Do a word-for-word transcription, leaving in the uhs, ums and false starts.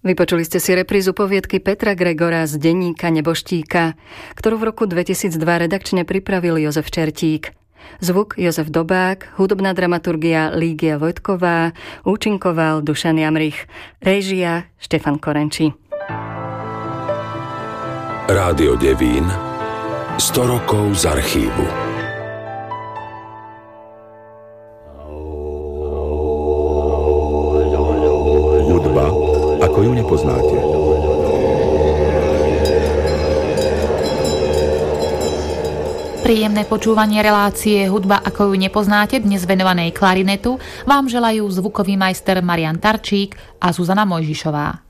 Vypočuli ste si reprízu poviedky Petra Gregora z denníka Neboštíka, ktorú v roku dvetisícdva redakčne pripravil Jozef Čertík. Zvuk Jozef Dobák, hudobná dramaturgia Lígia Vojtková, účinkoval Dušan Jamrich, réžia Štefan Korenči. Rádio Devín, sto rokov z archívu. Hudba, ako ju nepoznáte. Príjemné počúvanie relácie Hudba, ako ju nepoznáte, dnes venovanej klarinetu, vám želajú zvukový majster Marian Tarčík a Zuzana Mojžišová.